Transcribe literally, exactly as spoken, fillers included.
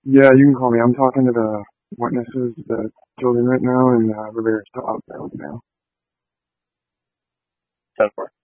Yeah, you can call me. I'm talking to the witnesses, the children right now, and uh, Rivera's out there right now. ten four.